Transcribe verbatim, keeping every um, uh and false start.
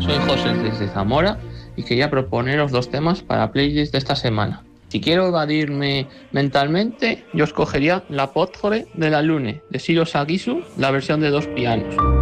soy José desde Zamora y quería proponeros dos temas para playlist de esta semana. Si quiero evadirme mentalmente, yo escogería La Pozzole de la Lune, de Shiro Sagisu, la versión de dos pianos.